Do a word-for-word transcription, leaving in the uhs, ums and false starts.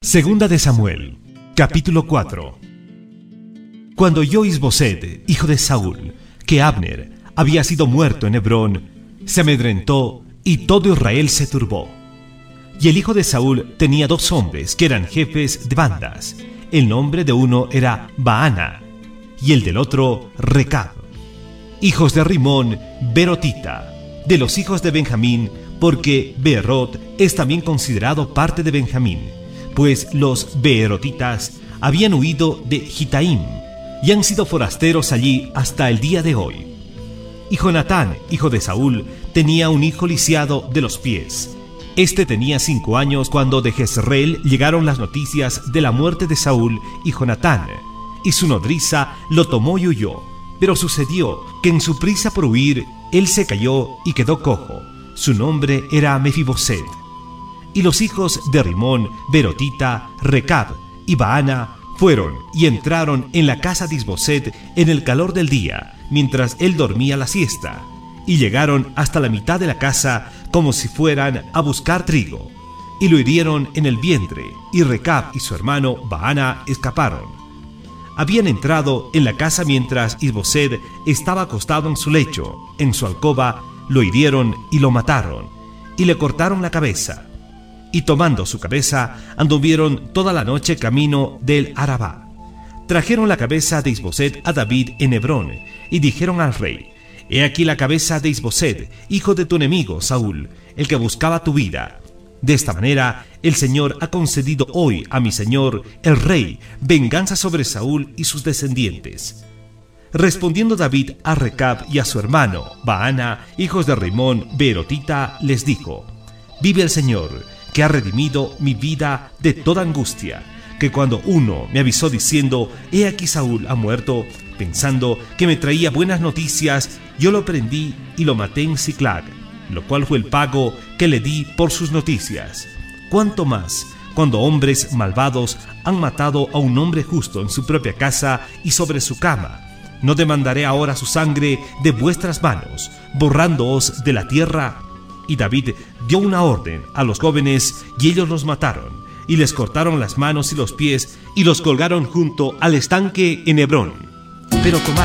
Segunda de Samuel, capítulo cuatro. Cuando oyó Isboset, hijo de Saúl, que Abner había sido muerto en Hebrón, se amedrentó y todo Israel se turbó. Y el hijo de Saúl tenía dos hombres que eran jefes de bandas. El nombre de uno era Baana y el del otro Recab, hijos de Rimón, Beerotita, de los hijos de Benjamín, porque Beerot es también considerado parte de Benjamín, pues los beerotitas habían huido de Gitaim y han sido forasteros allí hasta el día de hoy. Y Jonatán, hijo de Saúl, tenía un hijo lisiado de los pies. Este tenía cinco años cuando de Jezreel llegaron las noticias de la muerte de Saúl y Jonatán, y su nodriza lo tomó y huyó. Pero sucedió que en su prisa por huir, él se cayó y quedó cojo. Su nombre era Mefiboset. Y los hijos de Rimón, Beerotita, Recab y Baana fueron y entraron en la casa de Isboset en el calor del día, mientras él dormía la siesta, y llegaron hasta la mitad de la casa como si fueran a buscar trigo, y lo hirieron en el vientre, y Recab y su hermano Baana escaparon. Habían entrado en la casa mientras Isboset estaba acostado en su lecho, en su alcoba, lo hirieron y lo mataron, y le cortaron la cabeza. Y tomando su cabeza, anduvieron toda la noche camino del Arabá. Trajeron la cabeza de Isboset a David en Hebrón, y dijeron al rey: He aquí la cabeza de Isboset, hijo de tu enemigo Saúl, el que buscaba tu vida. De esta manera, el Señor ha concedido hoy a mi señor, el rey, venganza sobre Saúl y sus descendientes. Respondiendo David a Recab y a su hermano, Baana, hijos de Rimón, Beerotita, les dijo: Vive el Señor, que ha redimido mi vida de toda angustia, que cuando uno me avisó diciendo: He aquí Saúl ha muerto, pensando que me traía buenas noticias, yo lo prendí y lo maté en Siclag, lo cual fue el pago que le di por sus noticias. Cuanto más, cuando hombres malvados han matado a un hombre justo en su propia casa y sobre su cama. ¿No demandaré ahora su sangre de vuestras manos, borrándoos de la tierra? Y David dio una orden a los jóvenes, y ellos los mataron, y les cortaron las manos y los pies, y los colgaron junto al estanque en Hebrón. Pero tomaron